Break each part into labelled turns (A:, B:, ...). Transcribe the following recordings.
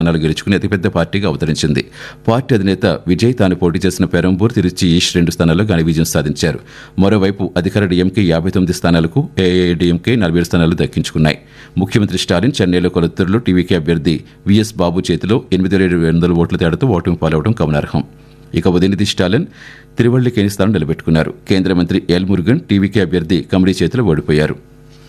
A: స్థానాలు గెలుచుకుని అతిపెద్ద పార్టీగా అవతరించింది. పార్టీ అధినేత విజయ్ తాను పోటీ చేసిన పెరంబూర్, తిరుచి ఈస్ట్ 2 స్థానాల్లో ఘన విజయం సాధించారు. మరోవైపు అధికార డీఎంకే 59 స్థానాలకు, ఏఐఏడీఎంకే 47 స్థానాలు దక్కించుకున్నాయి. ముఖ్యమంత్రి స్టాలిన్ చెన్నైలో కొలత్తూరులో టీవీకే అభ్యర్థి విఎస్ బాబు చేతిలో 8,700 ఓట్ల తేడాతో ఓటమి పాలవడం గమనార్హం. ఇక ఉదయనిధి స్టాలిన్ తిరువళ్లికేని స్థానం నిలబెట్టుకున్నారు. కేంద్ర మంత్రి ఎల్ మురుగన్ టీవీకే అభ్యర్థి కమరీ చేతిలో ఓడిపోయారు.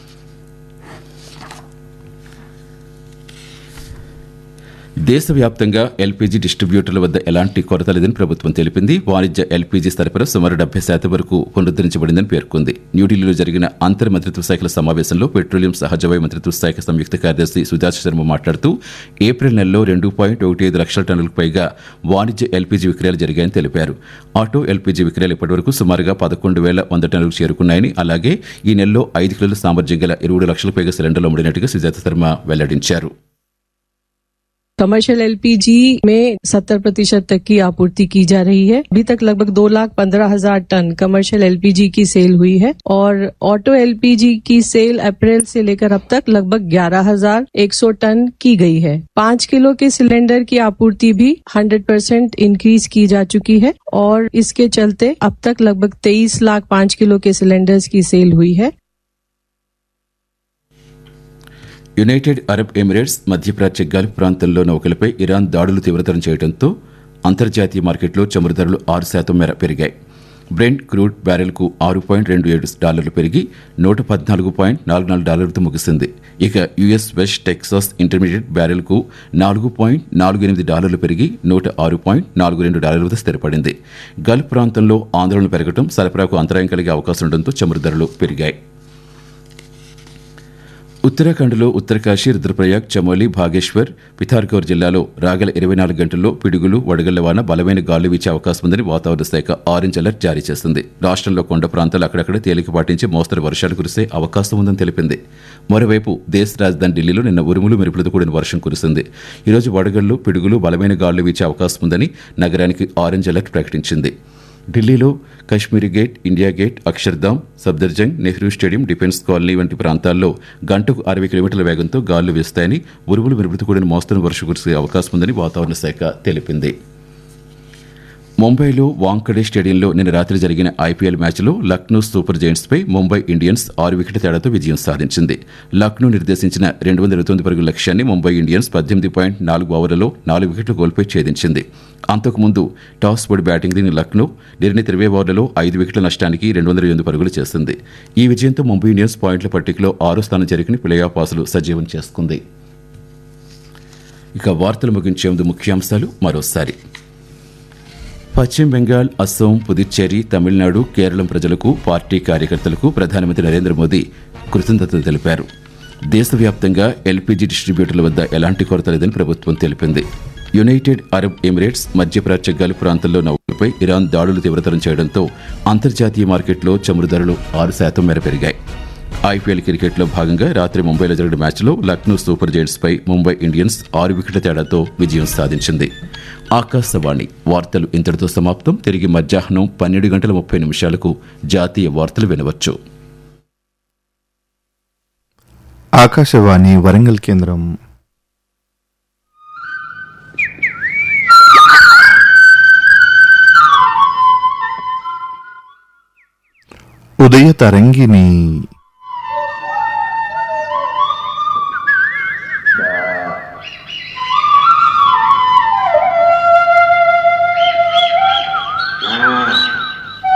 A: దేశవ్యాప్తంగా ఎల్పీజీ డిస్ట్రిబ్యూటర్ల వద్ద ఎలాంటి కొరత లేదని ప్రభుత్వం తెలిపింది. వాణిజ్య ఎల్పీజీ సరఫరా సుమారు 70% వరకు పునరుద్దరించబడిందని పేర్కొంది. న్యూఢిల్లీలో జరిగిన అంతర్ మంత్రిత్వ శాఖల సమావేశంలో పెట్రోలియం సహజవాయు మంత్రిత్వ శాఖ సంయుక్త కార్యదర్శి సుజాత శర్మ మాట్లాడుతూ ఏప్రిల్ నెలలో 2.15 లక్షల టన్నులకు పైగా వాణిజ్య ఎల్పీజీ విక్రయాలు జరిగాయని తెలిపారు. ఆటో ఎల్పీజీ విక్రయాలు ఇప్పటివరకు సుమారుగా 11,100 టన్నులకు చేరుకున్నాయని, అలాగే ఈ నెలలో 5 కిలోల సామర్థ్యం గల 20 లక్షలకు పైగా సిలిండర్లు అమ్ముడినట్టుగా సుజాత శర్మ వెల్లడించారు.
B: कमर्शियल एलपीजी में 70% तक की आपूर्ति की जा रही है. अभी तक लगभग 2,15,000 टन कमर्शियल एलपीजी की सेल हुई है और ऑटो एलपीजी की सेल अप्रैल से लेकर अब तक लगभग 11,100 टन की गई है. 5 किलो के सिलेंडर की आपूर्ति भी 100% इंक्रीज की जा चुकी है और इसके चलते अब तक लगभग 23 लाख 5 किलो के सिलेंडर्स की सेल हुई है.
A: యునైటెడ్ అరబ్ ఎమిరేట్స్ మధ్యప్రాచ్య గల్ఫ్ ప్రాంతంలో నౌకలపై ఇరాన్ దాడులు తీవ్రతరం చేయడంతో అంతర్జాతీయ మార్కెట్లో చమురు ధరలు 6% మేర పెరిగాయి. బ్రెంట్ క్రూడ్ బ్యారెల్కు $6.27 పెరిగి $114.44తో ముగిసింది. ఇక యుఎస్ వెస్ట్ టెక్సాస్ ఇంటర్మీడియట్ బ్యారెల్కు $4.48 పెరిగి $106.42 స్థిరపడింది. గల్ఫ్ ప్రాంతంలో ఆందోళన పెరగడం, సరఫరాకు అంతరాయం కలిగే అవకాశం ఉండడంతో చమురు ధరలు పెరిగాయి. ఉత్తరాఖండ్లో ఉత్తరకాశీ, రుద్రప్రయాగ్, చమోలి, భాగేశ్వర్, పిథార్గౌర్ జిల్లాలో రాగల 24 గంటల్లో పిడుగులు, వడగళ్ల వాన, బలమైన గాలులు వీచే అవకాశం ఉందని వాతావరణ శాఖ ఆరెంజ్ అలర్ట్ జారీ చేసింది. రాష్ట్రంలో కొండ ప్రాంతాలు అక్కడక్కడ తేలికపాటి నుంచి మోస్తరు వర్షాలు కురిసే అవకాశం ఉందని తెలిపింది. మరోవైపు దేశ రాజధాని ఢిల్లీలో నిన్న ఉరుములు, మెరుపులతో కూడిన వర్షం కురిసింది. ఈరోజు వడగళ్లు, పిడుగులు, బలమైన గాలులు వీచే అవకాశం ఉందని నగరానికి ఆరెంజ్ అలర్ట్ ప్రకటించింది. ఢిల్లీలో Kashmiri gate, India gate, Akshardham, Safdarjung, Nehru stadium, defence colony వంటి ప్రాంతాల్లో గంటకు 60 కిలోమీటర్ల వేగంతో గాలులు వీస్తాయని, ఉరుములు మెరుపులతో కూడిన మోస్తరు వర్షం కురిసే అవకాశం ఉందని వాతావరణ శాఖ తెలిపింది. ముంబైలో వాంఖడే స్టేడియంలో నిన్న రాత్రి జరిగిన ఐపీఎల్ మ్యాచ్లో లక్నో సూపర్ జైంట్స్పై ముంబై ఇండియన్స్ 6 వికెట్ల తేడాతో విజయం సాధించింది. లక్నో నిర్దేశించిన 229 పరుగుల లక్ష్యాన్ని ముంబై ఇండియన్స్ 18.4 ఓవర్లలో 4 వికెట్లు కోల్పోయి ఛేదించింది. అంతకుముందు టాస్ ఓడి బ్యాటింగ్ దిగిన లక్నో నిర్ణీత 20 ఓవర్లలో 5 వికెట్ల నష్టానికి 208 పరుగులు చేసింది. ఈ విజయంతో ముంబై ఇండియన్స్ పాయింట్ల పట్టికలో 6వ స్థానం చేరుకుని ప్లే ఆఫ్ ఆశలు సజీవం చేసుకుంది. ఇక వార్తలు ముగించే ముందు ముఖ్యాంశాలు మరోసారి. పశ్చిమ బెంగాల్, అస్సోం, పుదుచ్చేరి, తమిళనాడు, కేరళం ప్రజలకు, పార్టీ కార్యకర్తలకు ప్రధానమంత్రి నరేంద్ర మోదీ కృతజ్ఞతలు తెలిపారు. దేశవ్యాప్తంగా ఎల్పీజీ డిస్ట్రిబ్యూటర్ల వద్ద ఎలాంటి కొరత లేదని ప్రభుత్వం తెలిపింది. యునైటెడ్ అరబ్ ఎమిరేట్స్ మధ్యప్రాచ్య గల్ఫ్ ప్రాంతంలో నౌకలపై ఇరాన్ దాడులు తీవ్రతరం చేయడంతో అంతర్జాతీయ మార్కెట్లో చమురు ధరలు 6% మేర పెరిగాయి. ఐపీఎల్ క్రికెట్లో భాగంగా రాత్రి ముంబైలో జరిగిన మ్యాచ్లో లక్నో సూపర్ జైంట్స్పై ముంబై ఇండియన్స్ 6 వికెట్ల తేడాతో విజయం సాధించింది. ఆకాశవాణి వార్తలు ఇంతటితో సమాప్తం. తిరిగి మధ్యాహ్నం 12:30 జాతీయ వార్తలు వినవచ్చు.
C: ఆకాశవాణి వరంగల్ కేంద్రం. ఉదయ తరంగిణి.